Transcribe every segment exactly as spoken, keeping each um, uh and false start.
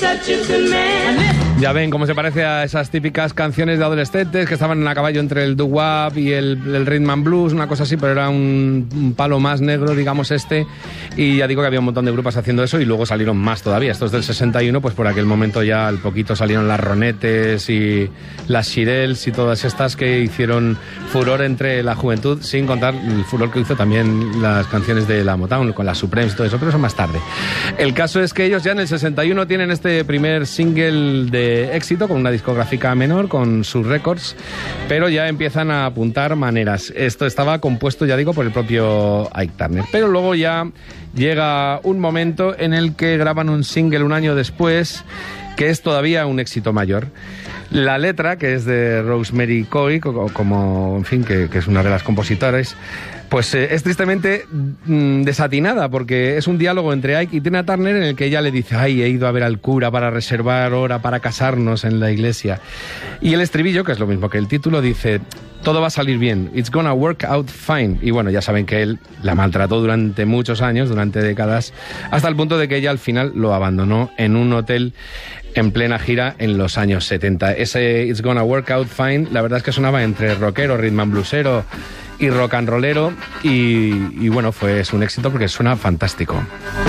Ya ven cómo se parece a esas típicas canciones de adolescentes que estaban a caballo entre el doo-wop y el, el rhythm and blues, una cosa así, pero era un, un palo más negro, digamos, este. Y ya digo que había un montón de grupos haciendo eso y luego salieron más todavía. Estos del sesenta y uno, pues por aquel momento ya al poquito salieron las Ronettes y las Shirelles y todas estas que hicieron furor entre la juventud, sin contar el furor que hizo también las canciones de la Motown, con las Supremes y todo eso, pero eso más tarde. El caso es que ellos ya en el sesenta y uno tienen este primer single de éxito con una discográfica menor, con sus Records, pero ya empiezan a apuntar maneras. Esto estaba compuesto, ya digo, por el propio Ike Turner, pero luego ya llega un momento en el que graban un single un año después que es todavía un éxito mayor. La letra, que es de Rosemary Coy, como, en fin, que, que es una de las compositoras, pues eh, es tristemente mm, desatinada, porque es un diálogo entre Ike y Tina Turner en el que ella le dice: ay, he ido a ver al cura para reservar hora para casarnos en la iglesia. Y el estribillo, que es lo mismo que el título, dice: todo va a salir bien, it's gonna work out fine. Y bueno, ya saben que él la maltrató durante muchos años, durante décadas, hasta el punto de que ella al final lo abandonó en un hotel en plena gira en los años setenta. Ese It's Gonna Work Out Fine, la verdad es que sonaba entre rockero, rhythm and bluesero y rock and rollero, y, y bueno, fue es un éxito porque suena fantástico.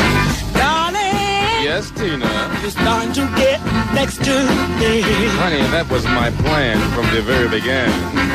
Yes, Tina. It's time to get next to me. Honey, that was my plan from the very beginning.